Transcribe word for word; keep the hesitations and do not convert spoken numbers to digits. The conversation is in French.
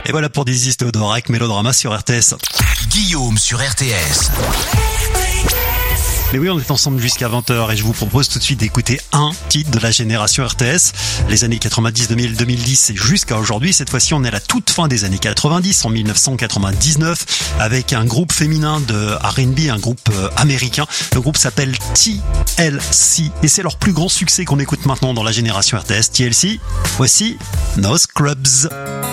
Et voilà pour This Is Theodore, Mélodrama sur R T S. Guillaume sur R T S. Mais oui, on est ensemble jusqu'à vingt heures et je vous propose tout de suite d'écouter un titre de la génération R T S. Les années quatre-vingt-dix, deux mille, deux mille dix et jusqu'à aujourd'hui. Cette fois-ci, on est à la toute fin des années quatre-vingt-dix, en dix-neuf cent quatre-vingt-dix-neuf, avec un groupe féminin de R and B, un groupe euh, américain. Le groupe s'appelle T L C et c'est leur plus grand succès qu'on écoute maintenant dans la génération R T S. T L C, voici No Scrubs.